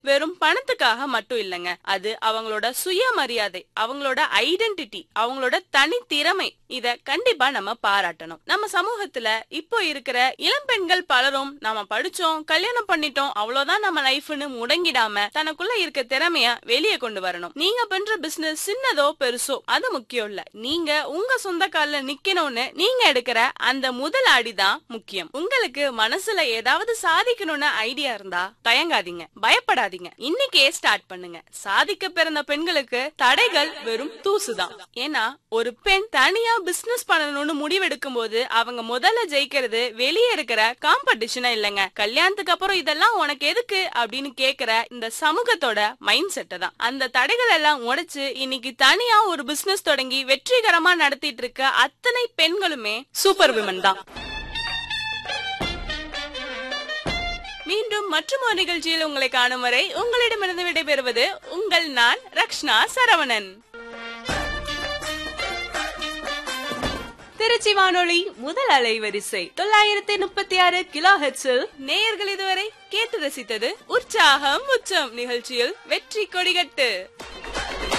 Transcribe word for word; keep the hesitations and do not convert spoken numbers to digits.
வெறும் பணத்துக்காக மட்டும் இல்லங்க. அது அவங்களோட சுயமரியாதை, அவங்களோட ஐடென்டிட்டி, அவங்களோட தனித்திறமை. இத கண்டிப்பா நம்ம பாராட்டணும். நம்ம சமூகத்துல இப்போ இருக்கிற இளம் பெண்கள் பலரும் நாம படிச்சோம், கல்யாணம் பண்ணிட்டோம், அவ்வளவுதான் நம்ம லைஃப்னு முடங்கிடாம தனக்குள்ள இருக்க திறமைய வெளியே கொண்டு வரணும். நீங்க பண்ற பிசினஸ் சின்னதோ பெருசோ அது முக்கியம் இல்ல. நீங்க உங்க சொந்த கால்ல நிக்கணும்னு நீங்க எடுக்கிற அந்த முதல் அடிதான் முக்கியம். உங்களுக்கு மனசுல ஏதாவது சாதிக்கணும்னு ஐடியா இருந்தா தயங்காதீங்க, பயப்படாதீங்க, இன்னைக்கே ஸ்டார்ட் பண்ணுங்க. சாதிக்க பிறந்த பெண்களுக்கு தடைகள் வெறும் தூசுதான். ஏன்னா ஒரு பெண் தனியா பிசினஸ் பண்ணணும்னு முடிவெடுக்கும் போது அவங்க முதல்ல ஜெயிக்கிறது வெளியே இருக்கிற காம்படிஷனா இல்லங்க, கல்யாணத்துக்கு அப்புறம் இதெல்லாம் உனக்கு எதுக்கு அப்படின்னு கேக்குற இந்த சமூகத்தோட மைண்ட் செட் தான். அந்த தடைகள் எல்லாம் உடைச்சு இன்னைக்கு தனியா ஒரு பிசினஸ் தொடங்கி வெற்றிகரமா நடத்திட்டு இருக்க அத்தனை பெண்களுமே சூப்பர் விமன் தான். மீண்டும் மற்றும் ஒரு நிகழ்ச்சியில் உங்களை காணும் வரை உங்களிடமிருந்து விடைபெறுவது உங்கள் நான் ரக்ஷ்னா சரவணன். திருச்சி வானொலி முதல் அலைவரிசை தொள்ளாயிரத்தி முப்பத்தி ஆறு கிலோ ஹெர்ட்ஸில் நேயர்கள் இதுவரை கேட்டு ரசித்தது உற்சாகம் உச்சம் நிகழ்ச்சியில் வெற்றி கொடிகட்டு.